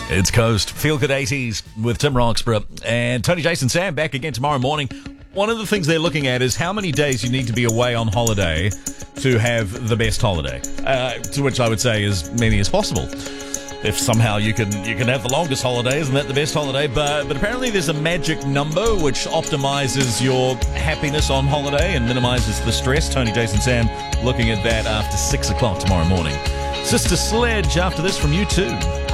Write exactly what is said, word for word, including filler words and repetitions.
It's Coast. Feel Good eighties with Tim Roxburgh and Tony Jason Sam back again tomorrow morning. One of the things they're looking at is how many days you need to be away on holiday to have the best holiday. Uh, to which I would say as many as possible. If somehow you can you can have the longest holiday, isn't that the best holiday? But but apparently there's a magic number which optimizes your happiness on holiday and minimizes the stress. Tony Jason Sam looking at that after six o'clock tomorrow morning. Sister Sledge after this from U two.